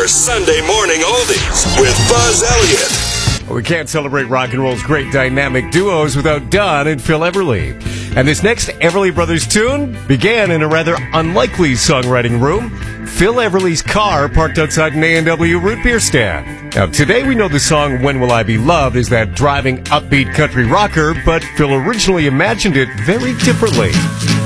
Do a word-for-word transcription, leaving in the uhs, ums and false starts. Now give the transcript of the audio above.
Your Sunday morning oldies with Buzz Elliott. We can't celebrate rock and roll's great dynamic duos without Don and Phil Everly. And this next Everly Brothers tune began in a rather unlikely songwriting room, Phil Everly's car parked outside an A and W root beer stand. Now, today we know the song When Will I Be Loved is that driving, upbeat country rocker, but Phil originally imagined it very differently.